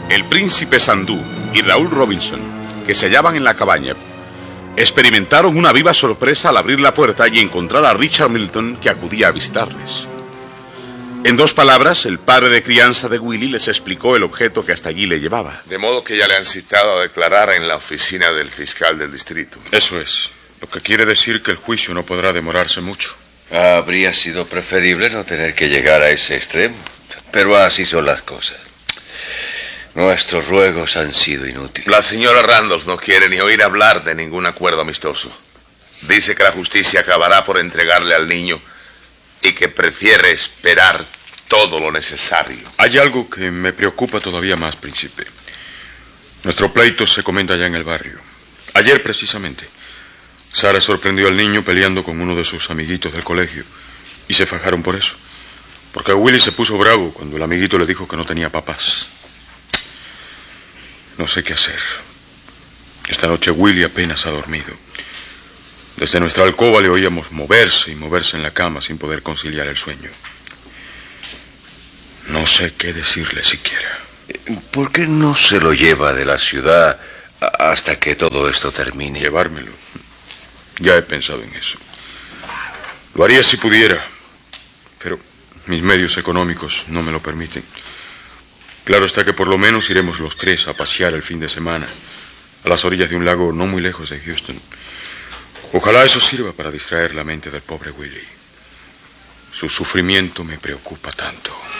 El príncipe Sandú y Raúl Robinson, que se hallaban en la cabaña, experimentaron una viva sorpresa al abrir la puerta y encontrar a Richard Milton, que acudía a visitarles. En 2 palabras, el padre de crianza de Willie les explicó el objeto que hasta allí le llevaba. De modo que ya le han citado a declarar en la oficina del fiscal del distrito. Eso es, lo que quiere decir que el juicio no podrá demorarse mucho. Habría sido preferible no tener que llegar a ese extremo, pero así son las cosas. Nuestros ruegos han sido inútiles. La señora Randolph no quiere ni oír hablar de ningún acuerdo amistoso. Dice que la justicia acabará por entregarle al niño y que prefiere esperar todo lo necesario. Hay algo que me preocupa todavía más, príncipe. Nuestro pleito se comenta ya en el barrio. Ayer, precisamente, Sara sorprendió al niño peleando con uno de sus amiguitos del colegio y se fajaron por eso. Porque Willie se puso bravo cuando el amiguito le dijo que no tenía papás. No sé qué hacer. Esta noche Willie apenas ha dormido. Desde nuestra alcoba le oíamos moverse y moverse en la cama sin poder conciliar el sueño. No sé qué decirle siquiera. ¿Por qué no se lo lleva de la ciudad hasta que todo esto termine? Llevármelo. Ya he pensado en eso. Lo haría si pudiera, pero mis medios económicos no me lo permiten. Claro está que por lo menos iremos los 3 a pasear el fin de semana a las orillas de un lago no muy lejos de Houston. Ojalá eso sirva para distraer la mente del pobre Willie. Su sufrimiento me preocupa tanto.